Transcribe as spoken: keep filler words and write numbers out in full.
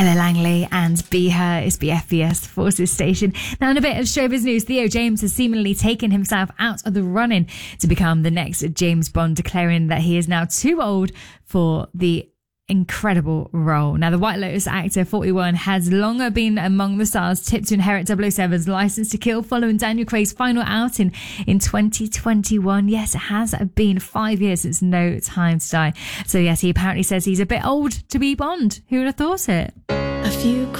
Ella Langley and Be Her is B F B S Forces Station. Now, in a bit of showbiz news, Theo James has seemingly taken himself out of the running to become the next James Bond, declaring that he is now too old for the incredible role. Now, the White Lotus actor, forty-one, has long been among the stars tipped to inherit double oh seven's License to Kill following Daniel Craig's final outing in twenty twenty-one. Yes, it has been five years since No Time to Die. So yes, he apparently says he's a bit old to be Bond. Who would have thought it? A few